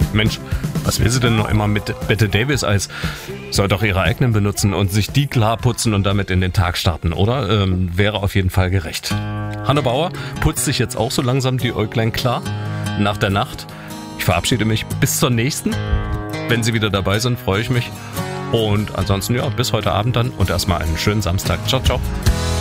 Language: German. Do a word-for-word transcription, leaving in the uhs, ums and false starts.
Mensch, was will sie denn noch immer mit Bette Davis Eis? Soll doch ihre eigenen benutzen und sich die klar putzen und damit in den Tag starten, oder? Ähm, wäre auf jeden Fall gerecht. Hanne Bauer putzt sich jetzt auch so langsam die Äuglein klar nach der Nacht. Ich verabschiede mich bis zur nächsten. Wenn Sie wieder dabei sind, freue ich mich. Und ansonsten, ja, bis heute Abend dann und erstmal einen schönen Samstag. Ciao, ciao.